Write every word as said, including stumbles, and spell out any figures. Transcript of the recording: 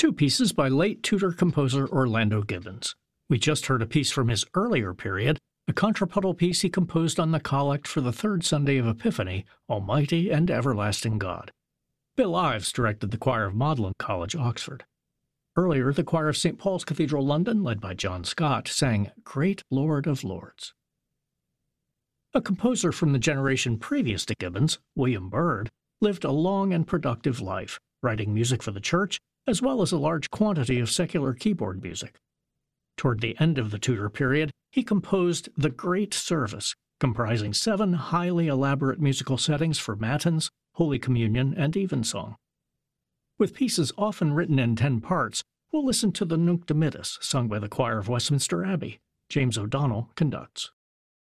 Two pieces by late Tudor composer Orlando Gibbons. We just heard a piece from his earlier period, a contrapuntal piece he composed on the collect for the third Sunday of Epiphany, Almighty and Everlasting God. Bill Ives directed the choir of Magdalen College, Oxford. Earlier, the choir of Saint Paul's Cathedral, London, led by John Scott, sang Great Lord of Lords. A composer from the generation previous to Gibbons, William Byrd, lived a long and productive life, writing music for the church, as well as a large quantity of secular keyboard music. Toward the end of the Tudor period, he composed The Great Service, comprising seven highly elaborate musical settings for matins, Holy Communion, and Evensong. With pieces often written in ten parts, we'll listen to the Nunc Dimittis, sung by the choir of Westminster Abbey. James O'Donnell conducts.